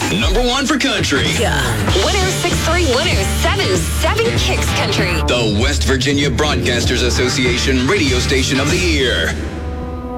Number one for country. Yeah. 106.3, 107.7 Kicks Country. The West Virginia Broadcasters Association Radio Station of the Year.